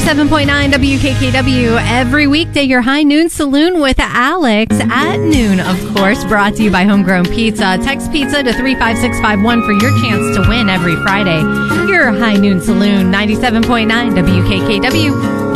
97.9 WKKW. Every weekday, your High Noon Saloon with Alex at noon, of course, brought to you by Homegrown Pizza. Text pizza to 35651 for your chance to win every Friday. Your High Noon Saloon, 97.9 WKKW.